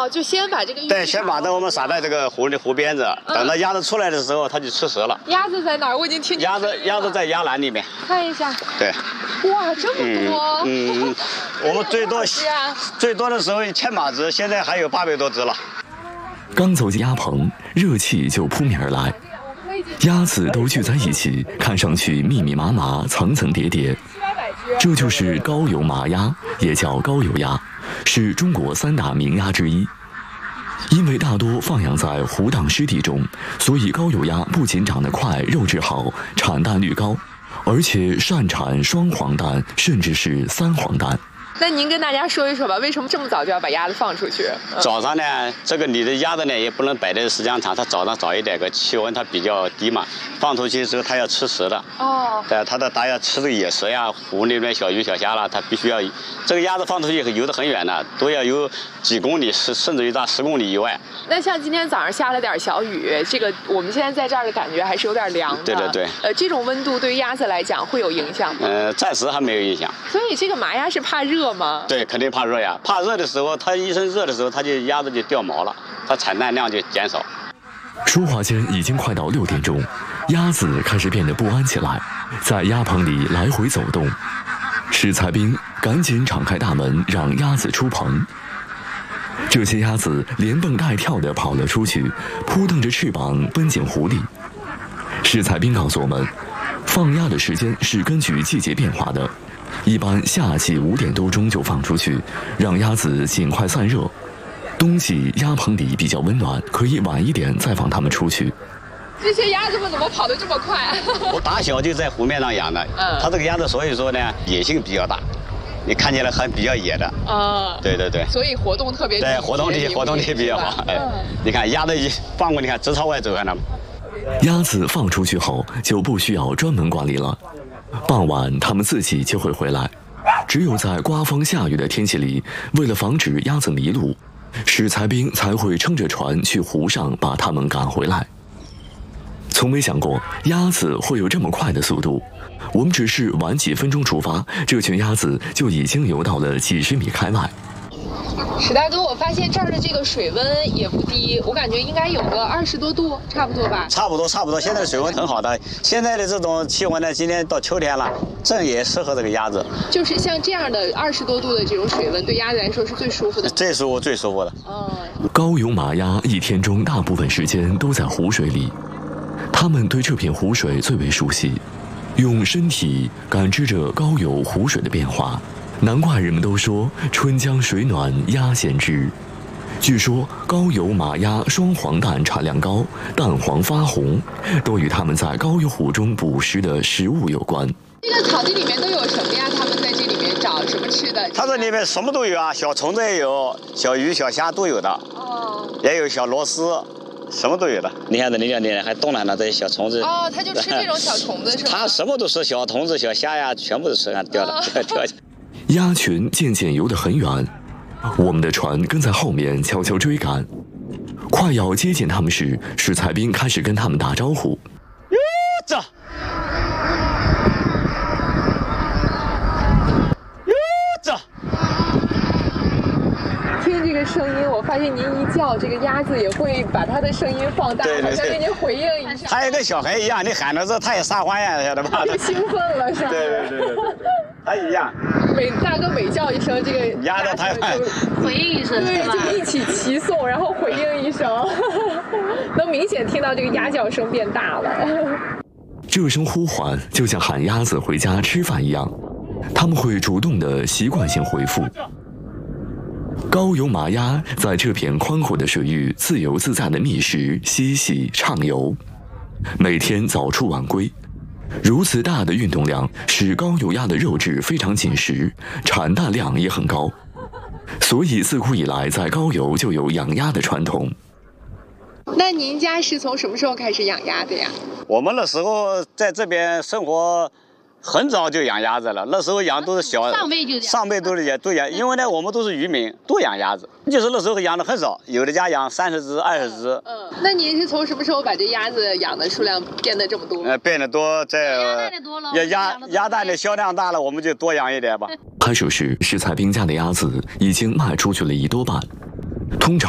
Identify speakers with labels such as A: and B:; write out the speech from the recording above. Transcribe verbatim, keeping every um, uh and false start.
A: 哦，就先把这个
B: 对，先把它我们撒在这个湖的湖边子，嗯、等到鸭子出来的时候，它就吃食了。
A: 鸭子在哪儿？我已经听见
B: 鸭子鸭子在鸭栏里面。
A: 看一下。
B: 对。
A: 哇，这么多！
B: 嗯，嗯我们最多、
A: 啊、
B: 最多的时候一千把只，现在还有八百多只了。
C: 刚走进鸭棚，热气就扑面而来，鸭子都聚在一起，看上去密密麻麻、层层叠叠。这就是高邮麻鸭，也叫高邮鸭，是中国三大名鸭之一。因为大多放养在湖荡湿地中，所以高邮鸭不仅长得快、肉质好、产蛋率高，而且擅产双黄蛋，甚至是三黄蛋。
A: 那您跟大家说一说吧，为什么这么早就要把鸭子放出去？
B: 嗯、早上呢，这个你的鸭子呢也不能摆的时间长，它早上早一点，个气温它比较低嘛，放出去的时候它要吃食的。哦。对，它的它要吃这个野食呀，湖里面小鱼小虾啦，它必须要。这个鸭子放出去游得很远的，都要游几公里，甚甚至于到十公里以外。
A: 那像今天早上下了点小雨，这个我们现在在这儿的感觉还是有点凉的。
B: 对对对。
A: 呃，这种温度对于鸭子来讲会有影响吗？
B: 呃，暂时还没有影响。
A: 所以这个麻鸭是怕热吗？
B: 对，肯定怕热呀。怕热的时候，它一身热的时候，它就鸭子就掉毛了，它产蛋量就减少。
C: 说话间已经快到六点钟，鸭子开始变得不安起来，在鸭棚里来回走动。史才兵赶紧敞开大门，让鸭子出棚。这些鸭子连蹦带跳地跑了出去，扑腾着翅膀奔进湖里。史才兵告诉我们，放鸭的时间是根据季节变化的，一般夏季五点多钟就放出去，让鸭子尽快散热。冬季鸭棚里比较温暖，可以晚一点再放它们出去。
A: 这些鸭子们怎么跑得这么快？
B: 我打小就在湖面上养的，嗯，它这个鸭子所以说呢野性比较大，你看起来还比较野的。啊，对对对。
A: 所以活动特别
B: 对，活动力活动力比较好。哎，嗯、你看鸭子一放过，你看直朝外走，看到吗？
C: 鸭子放出去后就不需要专门管理了，傍晚它们自己就会回来。只有在刮风下雨的天气里，为了防止鸭子迷路，史才兵才会撑着船去湖上把它们赶回来。从没想过鸭子会有这么快的速度，我们只是晚几分钟出发，这群鸭子就已经游到了几十米开外。
A: 史大哥，我发现这儿的这个水温也不低，我感觉应该有个二十多度，差不多吧？
B: 差不多，差不多。现在的水温很好的，现在的这种气温呢，今天到秋天了，正也适合这个鸭子。
A: 就是像这样的二十多度的这种水温，对鸭子来说是最舒服的。
B: 最舒服，最舒服的。
A: 哦。
C: 高邮麻鸭一天中大部分时间都在湖水里，它们对这片湖水最为熟悉，用身体感知着高邮湖水的变化。难怪人们都说春江水暖鸭先知。据说高邮麻鸭双黄蛋产量高，蛋黄发红，都与它们在高邮湖中捕食的食物有关。
A: 这个草地里面都有什么呀？他们在这里面找什么吃的？
B: 它这里面什么都有啊，小虫子也有，小鱼小虾都有的。哦。也有小螺丝。什么都有的，你看这里面还冻了呢，这些小虫子。
A: 哦，它就吃这种小虫子是吧？
B: 它什么都吃，小虫子、小虾呀，全部都吃，看掉了，掉下。
C: 鸭群渐渐游得很远，我们的船跟在后面悄悄追赶。快要接近他们时，史才兵开始跟他们打招呼。
B: 哟，这。哟，这。
A: 听这个声音，我发现您一叫，这个鸭子也会把它的声音放大，好像给您回应一下。
B: 它也跟小孩一样，你喊着这，它也撒欢呀，晓得吧？
A: 它兴奋了是吧？
B: 对对对对对，它一样。
A: 每大哥每叫一声，这个
B: 鸭子它
A: 就
D: 回应一声，
A: 对，就一起齐颂，然后回应一声，能明显听到这个鸭叫声变大了。
C: 这声呼唤就像喊鸭子回家吃饭一样，他们会主动的习惯性回复。高邮麻鸭在这片宽阔的水域自由自在地觅食、嬉戏、畅游，每天早出晚归。如此大的运动量使高邮鸭的肉质非常紧实，产蛋量也很高，所以自古以来在高邮就有养鸭的传统。
A: 那您家是从什么时候开始养鸭的呀？
B: 我们那时候在这边生活很早就养鸭子了，那时候养都是小
D: 上辈就养，
B: 上辈都是也都养，因为呢我们都是渔民，都养鸭子，就是那时候养的很少，有的家养三十只、二十只。
A: 嗯，那您是从什么时候把这鸭子养的数量变得这么多？
B: 呃，变得多，在
D: 鸭
B: 鸭鸭蛋的销量大了，我们就多养一点吧。
C: 拍摄时，史才兵家的鸭子已经卖出去了一多半。通常